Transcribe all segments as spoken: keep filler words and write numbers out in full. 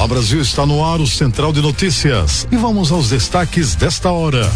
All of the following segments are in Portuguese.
Olá, Brasil, está no ar o Central de Notícias. E vamos aos destaques desta hora.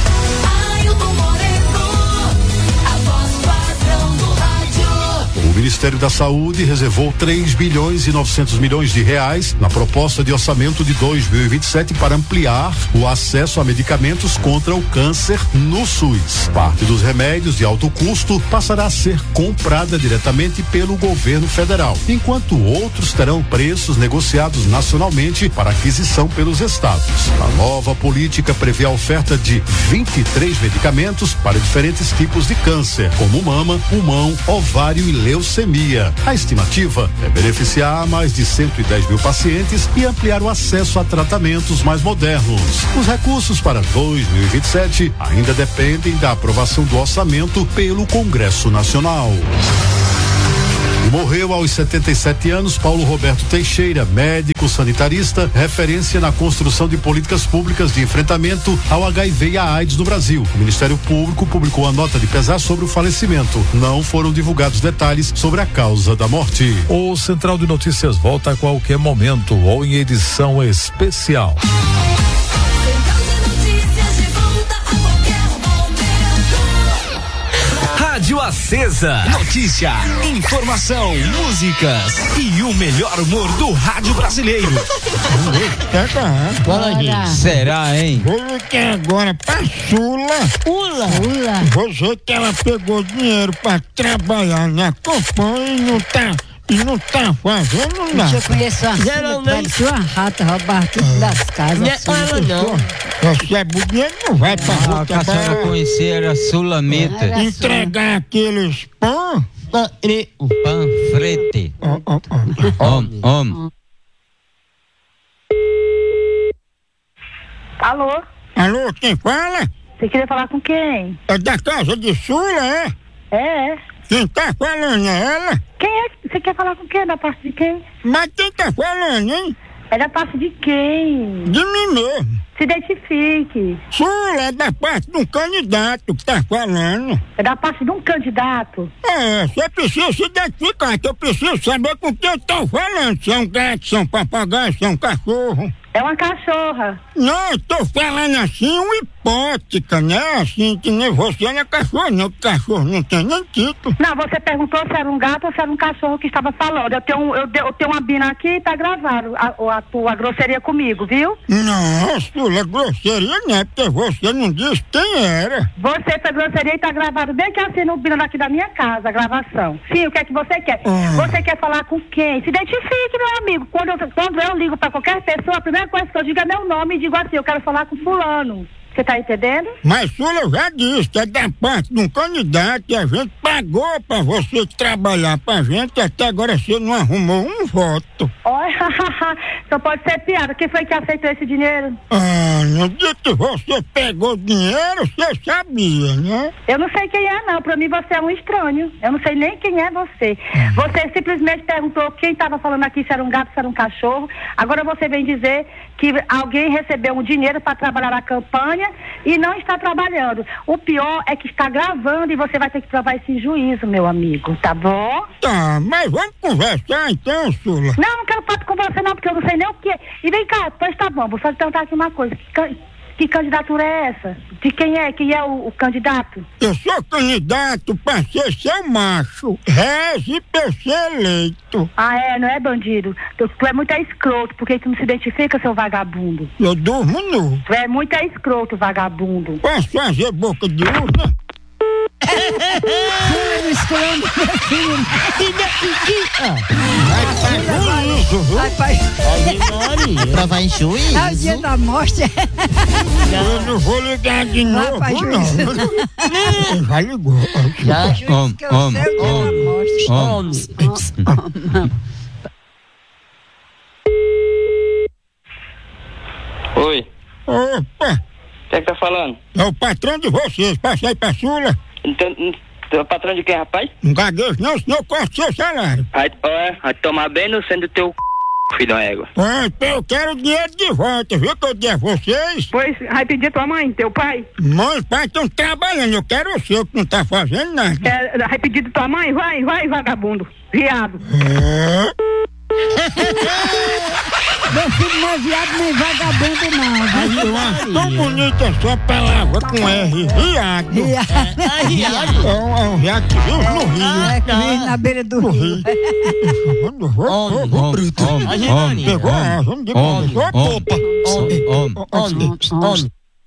O Ministério da Saúde reservou três bilhões e novecentos milhões de reais na proposta de orçamento de dois mil e vinte e sete para ampliar o acesso a medicamentos contra o câncer no SUS. Parte dos remédios de alto custo passará a ser comprada diretamente pelo governo federal, enquanto outros terão preços negociados nacionalmente para aquisição pelos estados. A nova política prevê a oferta de vinte e três medicamentos para diferentes tipos de câncer, como mama, pulmão, ovário e leucemia. A estimativa é beneficiar mais de cento e dez mil pacientes e ampliar o acesso a tratamentos mais modernos. Os recursos para dois mil e vinte e sete ainda dependem da aprovação do orçamento pelo Congresso Nacional. Morreu aos setenta e sete anos Paulo Roberto Teixeira, médico sanitarista, referência na construção de políticas públicas de enfrentamento ao H I V e à AIDS no Brasil. O Ministério Público publicou a nota de pesar sobre o falecimento. Não foram divulgados detalhes sobre a causa da morte. O Central de Notícias volta a qualquer momento ou em edição especial. Rádio Acesa. Notícia, informação, músicas e o melhor humor do rádio brasileiro. Bora. Será, hein? Vou ligar agora pra Sula. Ula. Ula. Você que ela pegou dinheiro pra trabalhar na campanha e não tá, e não tá fazendo nada. Eu conheço uma Sula, parece uma rata, roubar tudo das casas. Não é ela não. Recebe o dinheiro, não vai pra Ah, rua que a senhora conhecia era Sulamita. Era entregar aqueles pão. O panfrete. Ó, ó, ó. Homem, homem. Alô? Alô, quem fala? Você queria falar com quem? É da casa de Sula, é? É, é. Quem tá falando é ela? Quem é? Você quer falar com quem? Da parte de quem? Mas quem tá falando, hein? É da parte de quem? De mim mesmo. Se identifique. Sula é da parte de um candidato que tá falando. É da parte de um candidato? É, você precisa se identificar, que eu preciso saber com quem eu tô falando. Se é um gato, se é um papagaio, se é um cachorro. É uma cachorra. Não, eu tô falando assim, uma hipótica, né? Assim, que nem você não é cachorro, não, que cachorro não tem nem título. Não, você perguntou se era um gato ou se era um cachorro que estava falando. Eu tenho, eu, eu tenho uma bina aqui e tá gravado a, a tua grosseria comigo, viu? Não, Sula, grosseria não é, porque você não disse quem era. Você fez grosseria e tá gravado bem que assim no bina daqui da minha casa, a gravação. Sim, o que é que você quer? Ah. Você quer falar com quem? Se identifique, meu amigo. Quando eu, quando eu ligo pra qualquer pessoa, a primeira coisa que eu digo é meu nome e digo assim, eu quero falar com fulano. Você tá entendendo? Mas, Sula, eu já disse que é da parte de um candidato que a gente pagou pra você trabalhar pra gente e até agora você não arrumou um voto. Olha, só pode ser piada. Quem foi que aceitou esse dinheiro? Ah, no dia que você pegou dinheiro, você sabia, né? Eu não sei quem é, não. Pra mim você é um estranho. Eu não sei nem quem é você. Você simplesmente perguntou quem tava falando aqui, se era um gato, se era um cachorro. Agora você vem dizer que alguém recebeu um dinheiro pra trabalhar na campanha e não está trabalhando. O pior é que está gravando e você vai ter que provar esse juízo, meu amigo, tá bom? Tá, mas vamos conversar então, Sula. Não, não quero papo com você não, porque eu não sei nem o que é. E vem cá, pois tá bom, vou só te perguntar aqui uma coisa. Que, can... que candidatura é essa? De quem é? Quem é o, o candidato? Eu sou candidato pra ser seu macho. Reze pra eu ser eleito. Ah, é? Não é, bandido? Tu, tu é muito escroto, porque tu não se identifica, seu vagabundo. Eu durmo nu. Tu é muito escroto, vagabundo. Posso fazer boca de urna? Filho, escolhendo meu filho. Vai, pai. Prova em juízo. É o dia da morte. Eu não vou ligar de novo, Vai, não. Já ligou. Já, homem, Que eu sei o homem, dia da homem. morte. Oi, Opa, quem é que tá falando? é o patrão de vocês. Passa aí pra Sula. Então, tu é o patrão de quem, rapaz? Não gaguejo não, senão corta seu salário. Vai, ó, vai tomar bem no centro do teu c... filho da égua. Ah, então eu quero o dinheiro de volta, viu que eu dei a vocês? Pois, vai pedir tua mãe, teu pai? Mãe e pai estão trabalhando, eu quero o seu que não tá fazendo nada. É, vai pedir de tua mãe? Vai, vai, vagabundo. Viado. É. Meu filho não é viado nem vagabundo, não. Aí eu acho tão bonita essa palavra com R, riado. Viado. É riado. É um, é um riado que vive no Rio. É, que vive na beira do No rio. Rio. Homem, bruto. Homem, Pegou a asa, não digo homem, só a popa. homem, homem. Homem.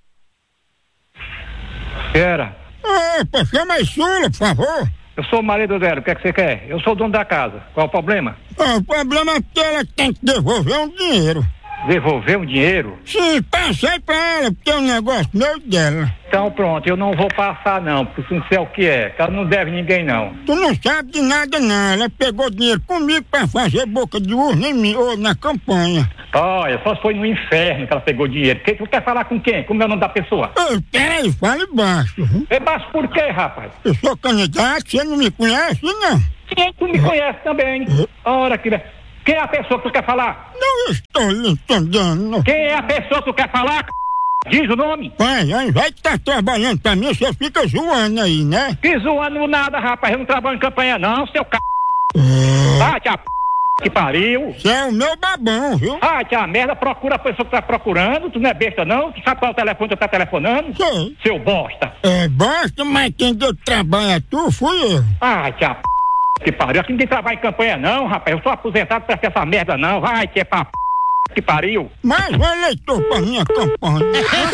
Era. Opa, chama aí Sula, por favor. Eu sou o marido dela, o que é que você quer? Eu sou o dono da casa. Qual é o problema? Ah, o problema é que ela tem que devolver um dinheiro. Devolver o dinheiro? Sim, passei pra ela, porque é um negócio meu e dela. Então pronto, eu não vou passar não, porque não sei o que é, que ela não deve ninguém não. Tu não sabe de nada não, ela pegou dinheiro comigo pra fazer boca de urna em mim, ou na campanha. Olha, só foi no inferno que ela pegou dinheiro. Que, tu quer falar com quem? Como é o nome da pessoa? Ô, peraí, fale baixo. viu? É baixo por quê, rapaz? Eu sou candidato, você não me conhece, não? Sim, tu me conhece também. Ora, que... Quem é a pessoa que tu quer falar? Não estou lhe entendendo. Quem é a pessoa que tu quer falar? Diz o nome. Pai, ao invés de estar trabalhando pra mim, você fica zoando aí, né? Que zoando nada, rapaz. Eu não trabalho em campanha não, seu c... Ah, tia p... que pariu. Você é o meu babão, viu? Ah, tia merda, procura a pessoa que tá procurando. Tu não é besta não? Tu sabe qual é o telefone que tu tá telefonando? Sei. Seu bosta. É, bosta, mas quem deu trabalho a tu fui eu. Ah, tia p... que pariu. Aqui não tem trabalho em campanha não, rapaz. Eu sou aposentado pra ter essa merda não. Vai, que é pra p... que pariu. Mais um eleitor pra minha campanha.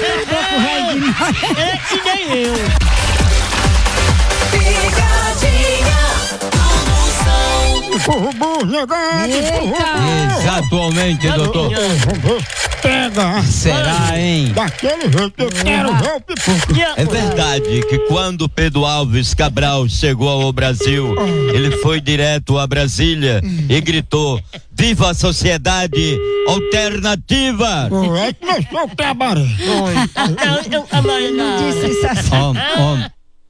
É que nem eu. Burro, negado, burro. Exatamente, doutor. Pega. Será, hein? Daquele jeito, eu quero ver o pipoco. É verdade que quando Pedro Alves Cabral chegou ao Brasil, ele foi direto a Brasília e gritou: "Viva a sociedade alternativa!" Pô, é que eu sou o cabaré. Não disse isso assim. Homem, homem.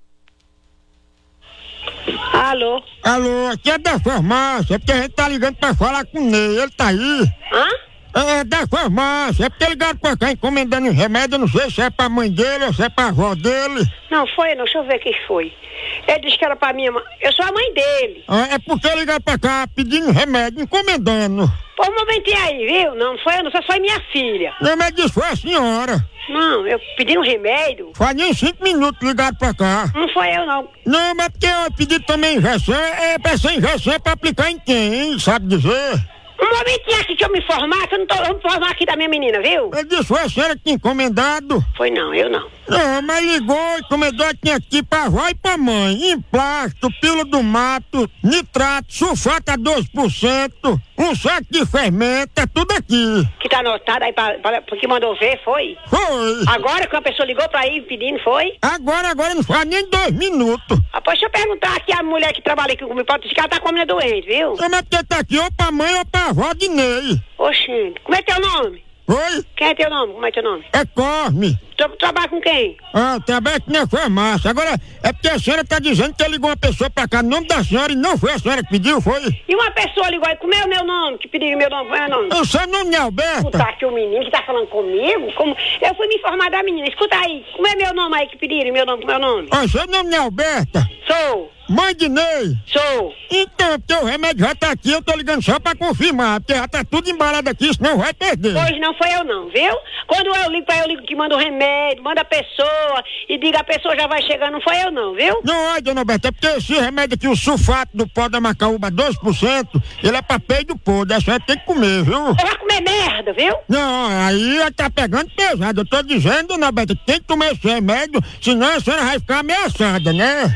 Alô? Alô, aqui é da farmácia, é porque a gente tá ligando pra falar com o Ney, ele tá aí. Hã? É da farmácia, é porque ligaram pra cá encomendando remédio, eu não sei se é pra mãe dele ou se é pra avó dele. Não, foi não, deixa eu ver quem foi. Ele disse que era pra minha mãe. Eu sou a mãe dele. Ah, é porque ligaram pra cá pedindo remédio, encomendando. Pô, um momentinho aí, viu? Não, não foi eu, não, só foi minha filha. O remédio foi a senhora. Não, eu pedi um remédio. Faz nem cinco minutos ligaram pra cá. Não foi eu, não. Não, mas porque eu pedi também injeção, é pra essa injeção é pra aplicar em quem, hein? Sabe dizer? Um momentinho aqui que eu me informar, que eu não tô, vamos informar aqui da minha menina, viu? Ele disse, foi a senhora que tinha encomendado. Foi não, eu não. Não, mas ligou, encomendou, tinha aqui pra avó e pra mãe. Emplasto, pílula do mato, nitrato, sulfato a doze por cento, um saco de fermento, é tudo aqui. Que tá anotado aí pra, pra, pra que mandou ver, foi? Foi. Agora que uma pessoa ligou pra ir pedindo, foi? Agora, agora não faz nem dois minutos. Ah, pois deixa eu perguntar aqui a mulher que trabalha aqui comigo, pode dizer que ela tá com a menina doente, viu? Não, mas porque tá aqui ou pra mãe ou pra avó de Ney. Oxente, como é teu nome? Oi? Quem é teu nome? Como é teu nome? É Corme. Tu trabalha com quem? Ah, trabalha aqui na farmácia. Agora, é porque a senhora tá dizendo que ligou uma pessoa pra cá no nome da senhora e não foi a senhora que pediu, foi? E uma pessoa ligou aí, como é o meu nome? Que pediram meu nome, como é o nome? O seu nome é Alberta? Escuta aqui o menino que tá falando comigo, como... Eu fui me informar da menina, escuta aí, como é meu nome aí que pediram meu nome, como é o nome? Ah, seu nome é Alberta? Sou, Mãe de Ney? sou. Então, porque o remédio já tá aqui, eu tô ligando só pra confirmar, porque já tá tudo embalado aqui, senão vai perder. Hoje não foi eu não, viu? Quando eu ligo pra eu ligo que manda o remédio, manda a pessoa e diga a pessoa já vai chegando, não foi eu não, viu? Não, olha, dona Alberta, é porque esse remédio aqui, o sulfato do pó da macaúba, doze por cento, ele é pra peido podre, a senhora tem que comer, viu? Eu vou comer merda, viu? Não, aí ela tá pegando pesado, eu tô dizendo, dona Alberta, que tem que tomar esse remédio, senão a senhora vai ficar ameaçada, né?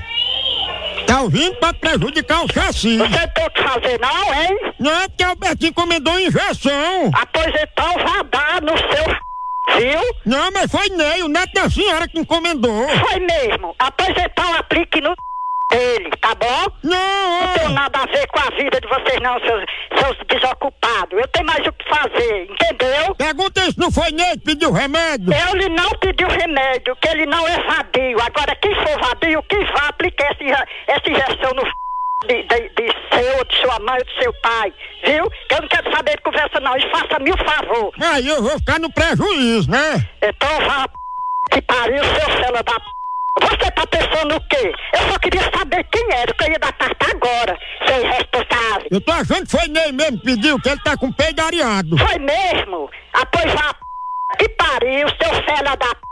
Tá ouvindo pra prejudicar o chassi. Você tem que fazer não, hein? Não, é porque o Albertinho encomendou injeção. Ah, pois então vá dar no seu... Viu? Não, mas foi Ney, o neto da senhora que encomendou. Foi mesmo. Ah, pois então aplique no... dele, tá bom? Não, Não tem nada a ver com a vida de vocês não, seus, seus desocupados. Eu tenho mais o que fazer, entendeu? pergunta se não foi Ney que pediu remédio. Ele não pediu remédio, que ele não é vadio. Agora, quem for vadio, que vá aplicar essa, essa injeção no f... De, de, de seu, de sua mãe, ou de seu pai, viu? Que eu não quero saber de conversa não, e faça mil favor. Aí eu vou ficar no prejuízo, né? Então vá, p... que pariu, seu cela da p... Você tá pensando o quê? Eu só queria saber quem era, que eu ia dar carta agora, seu irresponsável. Eu tô achando que foi Ney mesmo que pediu, que ele tá com peido areado. Foi mesmo? Ah, pois vá, p... que pariu, seu fela da p...